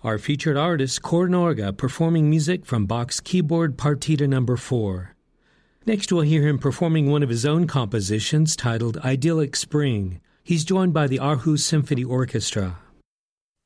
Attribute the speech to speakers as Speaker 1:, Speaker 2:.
Speaker 1: Our featured artist, Cor Norga, performing music from Bach's Keyboard Partita No. 4. Next, we'll hear him performing one of his own compositions titled Idyllic Spring. He's joined by the Aarhus Symphony Orchestra.